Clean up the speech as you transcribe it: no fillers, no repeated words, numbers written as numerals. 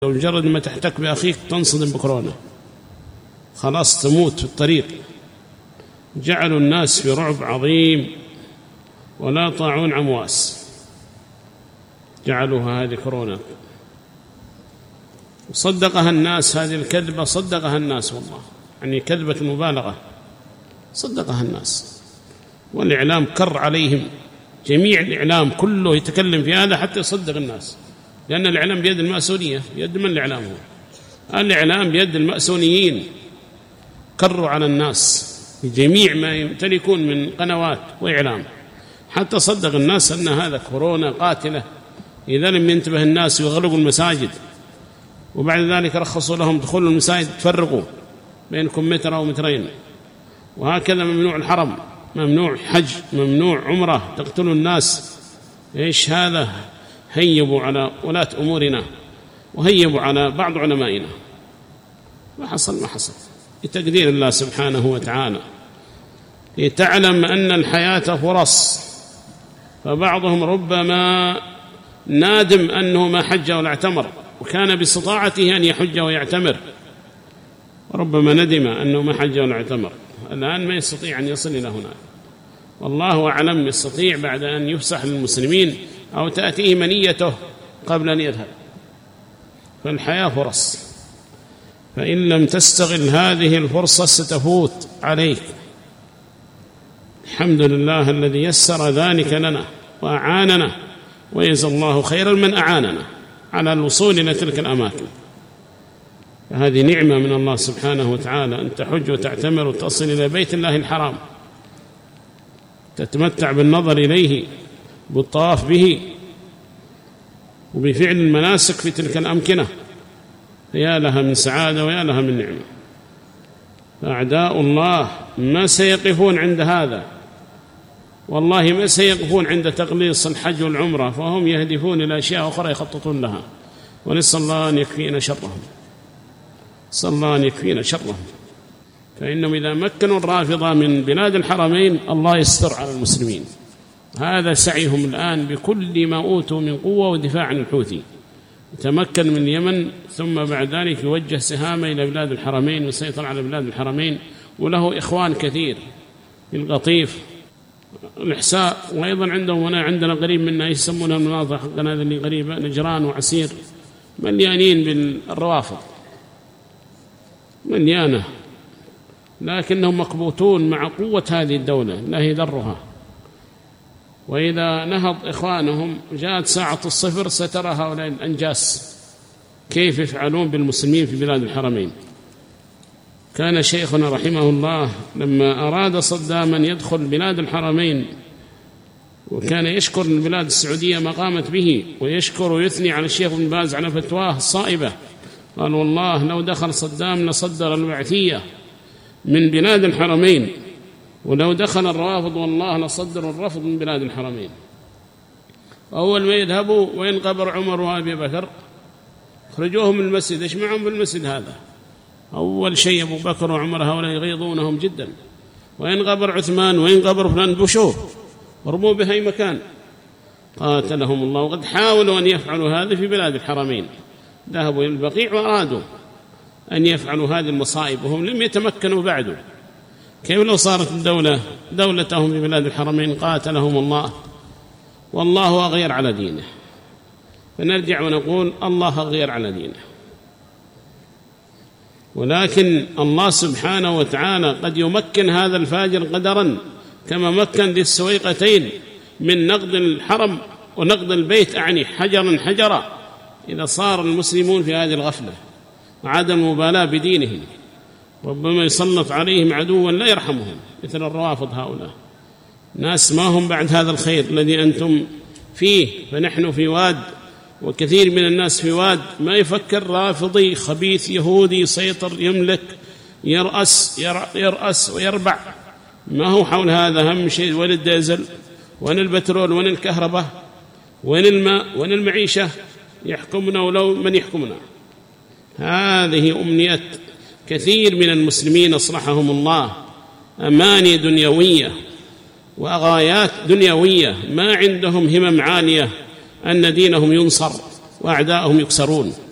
لو مجرد ما تحتك بأخيك تنصدم بكورونا، خلاص تموت في الطريق. جعلوا الناس في رعب عظيم ولا طاعون عمواس، جعلوها هذه كورونا. وصدقها الناس، هذه الكذبة صدقها الناس، والله يعني كذبة المبالغة صدقها الناس. والإعلام كر عليهم، جميع الإعلام كله يتكلم في هذا حتى يصدق الناس، لأن الإعلام بيد المأسونية. بيد من الإعلام؟ هو الإعلام بيد المأسونيين. كروا على الناس بجميع ما يمتلكون من قنوات وإعلام حتى صدق الناس أن هذا كورونا قاتلة. إذا لم ينتبه الناس ويغلقوا المساجد، وبعد ذلك رخصوا لهم دخول المساجد، تفرقوا بينكم متر أو مترين، وهكذا ممنوع الحرم، ممنوع حج، ممنوع عمره، تقتلوا الناس. إيش هذا؟ هيبوا على ولاة أمورنا وهيبوا على بعض علمائنا. ما حصل لتقدير الله سبحانه وتعالى، لتعلم أن الحياة فرص. فبعضهم ربما نادم أنه ما حج ولا اعتمر، وكان باستطاعته أن يحج ويعتمر، ربما ندم أنه ما حج ولا اعتمر، الآن ما يستطيع أن يصل إلى هناك. والله أعلم يستطيع بعد أن يفسح للمسلمين أو تأتيه منيته قبل أن يذهب. فالحياة فرص، فإن لم تستغل هذه الفرصة ستفوت عليك. الحمد لله الذي يسر ذلك لنا وأعاننا، ويجزى الله خيرا من أعاننا على الوصول إلى تلك الأماكن. فهذه نعمة من الله سبحانه وتعالى، أن تحج وتعتمر وتصل إلى بيت الله الحرام، تتمتع بالنظر إليه، بالطواف به، وبفعل المناسك في تلك الأمكنة. يا لها من سعادة ويا لها من نعمة. فأعداء الله ما سيقفون عند هذا، والله ما سيقفون عند تقليص الحج والعمرة، فهم يهدفون إلى أشياء أخرى يخططون لها. ونسأل الله أن يكفينا شرهم، نسأل الله أن يكفينا شرهم. فإنهم إذا مكنوا الرافضة من بلاد الحرمين الله يستر على المسلمين. هذا سعيهم الآن بكل ما أوتوا من قوة ودفاع عن الحوثي. يتمكن من اليمن، ثم بعد ذلك يوجه سهامه إلى بلاد الحرمين ويسيطر على بلاد الحرمين. وله إخوان كثير في القطيف، الإحساء، وأيضا عندهم هنا عندنا قريب منا يسمونها المناطق حقنا اللي قريبة، نجران وعسير، مليانين بالروافض، مليانة، لكنهم مقبوتون مع قوة هذه الدولة لا يذرها. وإذا نهض إخوانهم جاءت ساعة الصفر سترى هؤلاء الأنجاس كيف يفعلون بالمسلمين في بلاد الحرمين. كان شيخنا رحمه الله لما أراد صدام أن يدخل بلاد الحرمين، وكان يشكر البلاد السعودية ما قامت به، ويشكر ويثني على الشيخ ابن باز على فتواه الصائبة، قال والله لو دخل صدام لصدر البعثية من بلاد الحرمين، ولو دخل الرافض والله لصدر الرفض من بلاد الحرمين. أول ما يذهبوا وين قبر عمر وأبي بكر؟ خرجوهم من المسجد. إيش معهم بالمسجد هذا؟ أول شيء أبو بكر وعمر هؤلاء يغيظونهم جدا. وين قبر عثمان؟ وين قبر فلان؟ بشوه ورموا بأي مكان. قاتلهم الله. وقد حاولوا أن يفعلوا هذا في بلاد الحرمين، ذهبوا إلى البقيع وأرادوا أن يفعلوا هذه المصائب وهم لم يتمكنوا بعد. كيف لو صارت الدولة دولتهم في بلاد الحرمين؟ قاتلهم الله، والله أغير على دينه. فنرجع ونقول الله أغير على دينه، ولكن الله سبحانه وتعالى قد يمكن هذا الفاجر قدرا، كما مكن ذي السويقتين من نقض الحرم ونقض البيت، أعني حجرا حجرا، إذا صار المسلمون في هذه الغفلة وعدم المبالاة بدينهم، ربما يسلط عليهم عدوا لا يرحمهم مثل الروافض. هؤلاء ناس ما هم بعد هذا الخير الذي أنتم فيه. فنحن في واد، وكثير من الناس في واد، ما يفكر رافضي خبيث يهودي يسيطر يملك يرأس ويربع، ما هو حول هذا. أهم شيء وين الديزل، وين البترول، وين الكهرباء، وين الماء، وين المعيشة، يحكمنا ولو من يحكمنا. هذه أمنية كثير من المسلمين أصلحهم الله، أماني دنيوية وغايات دنيوية، ما عندهم همم عالية أن دينهم ينصر وأعداءهم يكسرون.